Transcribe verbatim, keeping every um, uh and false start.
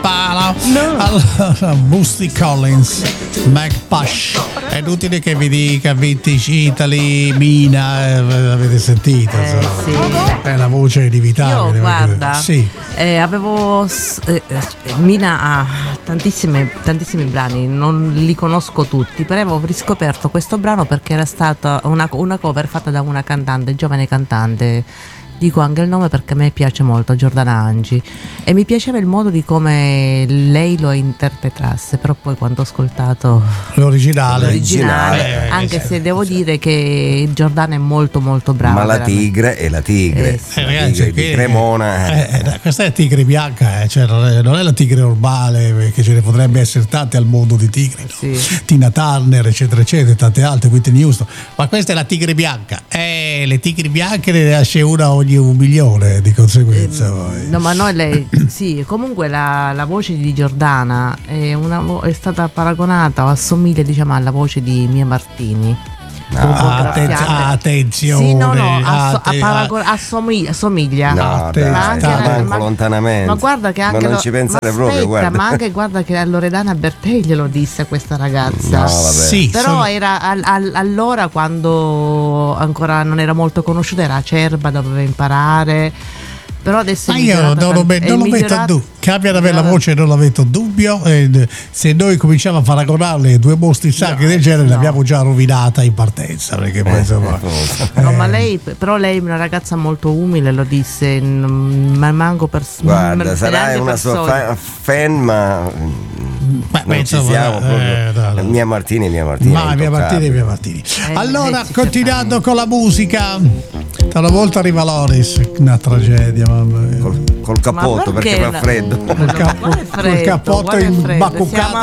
spara. No. Allora, Busty Collins, Meg Push. È inutile che vi dica Vintage Italy, Mina, eh, l'avete sentito? Eh, sì. È la voce inevitabile. Io guarda, sì. eh, avevo eh, Mina ha tantissime, tantissimi brani, non li conosco tutti, però avevo riscoperto questo brano perché era stata una, una cover fatta da una cantante, giovane cantante. Dico anche il nome perché a me piace molto, Giordana Angi, e mi piaceva il modo di come lei lo interpretasse, però poi quando ho ascoltato l'originale, l'originale eh, anche eh, se devo sì. dire che Giordana è molto molto brava. Ma la veramente. tigre è la tigre, Eh, sì. la Eh, ragazzi, tigre di qui- Cremona. eh, eh, questa è la tigre bianca, eh, cioè non, è, non è la tigre normale, perché ce ne potrebbe essere tante al mondo di tigri, no? Sì. Tina Turner, eccetera, eccetera, tante altre, Whitney Houston, ma questa è la tigre bianca. Eh, le tigri bianche ne nasce una ogni un milione, di conseguenza. Poi. No, ma noi lei sì, comunque la, la voce di Giordana è, una, vo- è stata paragonata o assomiglia, diciamo, alla voce di Mia Martini. Un po' Atten- graffiante. attenzione, Sì, no, no, asso- atte- a paragon- assomiglia, assomiglia. No, Atte- dai, Ma anche ma la- manco ma- lontanamente. Ma guarda che anche ma non lo- ci pensare ma proprio, aspetta, guarda. ma anche guarda che a Loredana Bertè glielo disse a questa ragazza. No, vabbè. Sì, Però sono- era al- al- allora, quando ancora non era molto conosciuta, era acerba, doveva imparare. Però adesso ma è io migliorata non lo, tant- met- è non lo metto in migliorata- dubbio, cambia da avere la migliorata- voce, non lo metto in dubbio, e se noi cominciamo a paragonarle due mostri sacri del genere no. l'abbiamo già rovinata in partenza, perché poi insomma No, eh, ma lei, però lei è una ragazza molto umile, lo disse, n- ma manco per Guarda, sarai neanche una per sua soldi. fa- fan, ma beh, non insomma, ci siamo eh, proprio. no, no. Mia Martini, Mia Martini. Ma è Mia Martini, intoccabile. Mia Martini. Eh, Allora, sì, continuando certamente. con la musica, tra volta arriva Loris, una tragedia, mamma mia. Col, col cappotto Ma perché, perché fa freddo. la- Col, capo- Quale col freddo, cappotto quale freddo? imbacuccato Siamo